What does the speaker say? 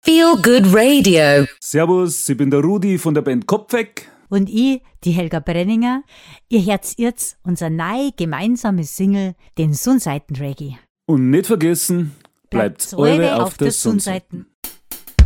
Feel Good Radio. Servus, ich bin der Rudi von der Band Kopf weg. Und ich, die Helga Brenninger. Ihr hört jetzt unser neu gemeinsames Single, den Sonnseiten Reggae. Und nicht vergessen, bleibt eure auf der Sonnseiten.